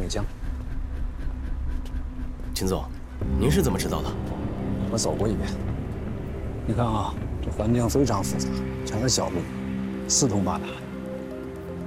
江。 秦总，您是怎么知道的？ 我走过一遍。你看啊，这环境非常复杂，全是小路，四通八达的。